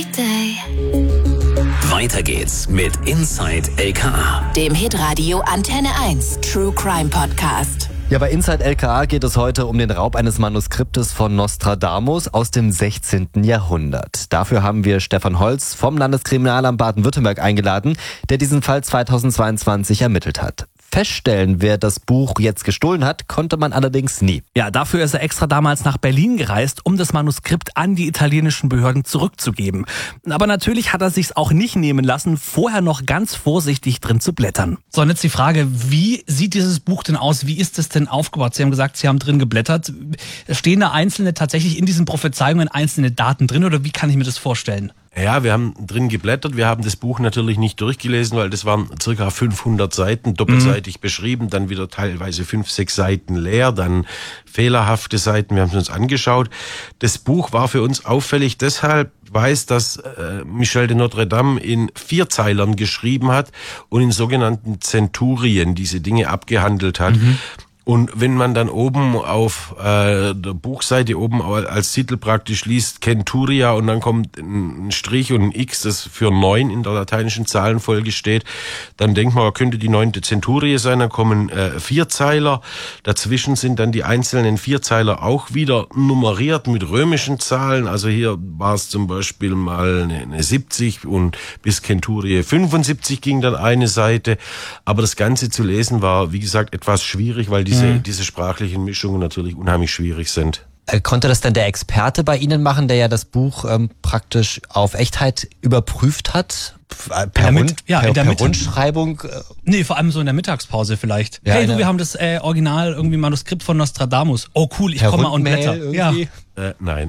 Weiter geht's mit Inside LKA, dem Hitradio Antenne 1 True Crime Podcast. Ja, bei Inside LKA geht es heute um den Raub eines Manuskriptes von Nostradamus aus dem 16. Jahrhundert. Dafür haben wir Stefan Holz vom Landeskriminalamt Baden-Württemberg eingeladen, der diesen Fall 2022 ermittelt hat. Feststellen, wer das Buch jetzt gestohlen hat, konnte man allerdings nie. Ja, dafür ist er extra damals nach Berlin gereist, um das Manuskript an die italienischen Behörden zurückzugeben. Aber natürlich hat er sich's auch nicht nehmen lassen, vorher noch ganz vorsichtig drin zu blättern. So, und jetzt die Frage, wie sieht dieses Buch denn aus? Wie ist es denn aufgebaut? Sie haben gesagt, Sie haben drin geblättert. Stehen da tatsächlich in diesen Prophezeiungen einzelne Daten drin oder wie kann ich mir das vorstellen? Ja, wir haben drin geblättert. Wir haben das Buch natürlich nicht durchgelesen, weil das waren circa 500 Seiten, doppelseitig beschrieben, dann wieder teilweise 5-6 Seiten leer, dann fehlerhafte Seiten. Wir haben es uns angeschaut. Das Buch war für uns auffällig deshalb, dass Michel de Notre Dame in 4-Zeilern geschrieben hat und in sogenannten Zenturien diese Dinge abgehandelt hat. Und wenn man dann oben auf der Buchseite oben als Titel praktisch liest Centuria und dann kommt ein Strich und ein X, das für 9 in der lateinischen Zahlenfolge steht, dann denkt man, könnte die 9. Centurie sein, dann kommen 4-Zeiler. Dazwischen sind dann die einzelnen 4-Zeiler auch wieder nummeriert mit römischen Zahlen. Also hier war es zum Beispiel mal eine 70 und bis Centurie 75 ging dann eine Seite. Aber das Ganze zu lesen war, wie gesagt, etwas schwierig, weil diese sprachlichen Mischungen natürlich unheimlich schwierig sind. Konnte das denn der Experte bei Ihnen machen, der ja das Buch praktisch auf Echtheit überprüft hat? Per Rundschreibung? Nee, vor allem so in der Mittagspause vielleicht. Ja, hey du, wir haben das Original irgendwie Manuskript von Nostradamus. Oh cool, ich komme mal und blätter. Ja. Nein.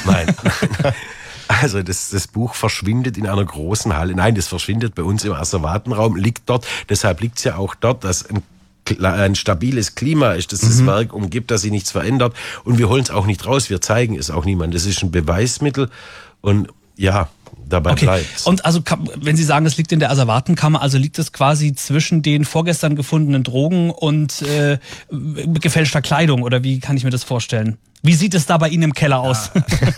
Also das Buch verschwindet in einer großen Halle. Nein, das verschwindet bei uns im Asservatenraum, liegt dort. Deshalb liegt es ja auch dort, dass ein stabiles Klima ist, dass das Werk umgibt, dass sich nichts verändert. Und wir holen es auch nicht raus, wir zeigen es auch niemandem. Das ist ein Beweismittel und ja, dabei bleibt's. Und also, wenn Sie sagen, es liegt in der Asservatenkammer, also liegt es quasi zwischen den vorgestern gefundenen Drogen und gefälschter Kleidung oder wie kann ich mir das vorstellen? Wie sieht es da bei Ihnen im Keller aus?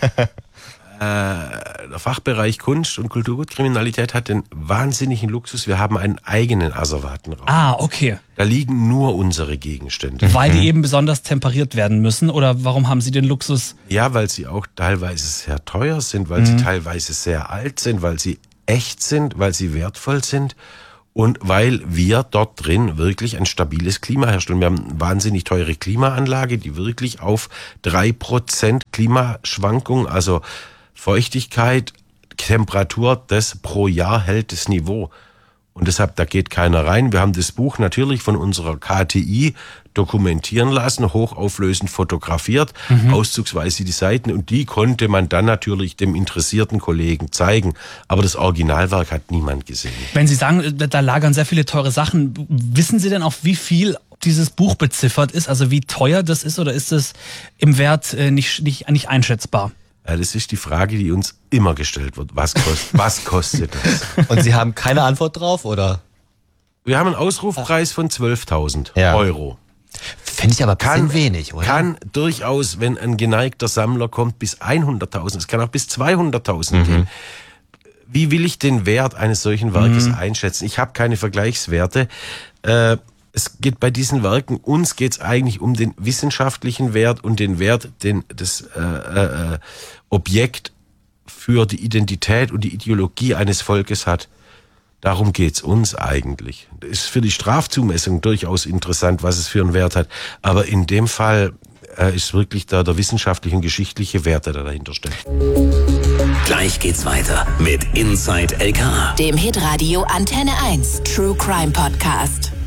Der Fachbereich Kunst- und Kulturgutkriminalität hat den wahnsinnigen Luxus. Wir haben einen eigenen Asservatenraum. Ah, okay. Da liegen nur unsere Gegenstände. Weil die eben besonders temperiert werden müssen? Oder warum haben Sie den Luxus? Ja, weil sie auch teilweise sehr teuer sind, weil sie teilweise sehr alt sind, weil sie echt sind, weil sie wertvoll sind. Und weil wir dort drin wirklich ein stabiles Klima herstellen. Wir haben eine wahnsinnig teure Klimaanlage, die wirklich auf 3% Klimaschwankung, also Feuchtigkeit, Temperatur, das pro Jahr hält das Niveau. Und deshalb, da geht keiner rein. Wir haben das Buch natürlich von unserer KTI dokumentieren lassen, hochauflösend fotografiert, auszugsweise die Seiten. Und die konnte man dann natürlich dem interessierten Kollegen zeigen. Aber das Originalwerk hat niemand gesehen. Wenn Sie sagen, da lagern sehr viele teure Sachen, wissen Sie denn auch, wie viel dieses Buch beziffert ist? Also wie teuer das ist oder ist es im Wert nicht einschätzbar? Ja, das ist die Frage, die uns immer gestellt wird. Was kostet das? Und Sie haben keine Antwort drauf, oder? Wir haben einen Ausrufpreis von 12.000 Euro. Finde ich aber ein bisschen wenig, oder? Kann durchaus, wenn ein geneigter Sammler kommt, bis 100.000. Es kann auch bis 200.000 gehen. Wie will ich den Wert eines solchen Werkes einschätzen? Ich habe keine Vergleichswerte. Es geht bei diesen Werken, uns geht es eigentlich um den wissenschaftlichen Wert und den Wert, den das Objekt für die Identität und die Ideologie eines Volkes hat. Darum geht's uns eigentlich. Das ist für die Strafzumessung durchaus interessant, was es für einen Wert hat. Aber in dem Fall ist wirklich der wissenschaftliche und geschichtliche Wert, der dahinter steckt. Gleich geht's weiter mit Inside LKA, dem Hitradio Antenne 1 True Crime Podcast.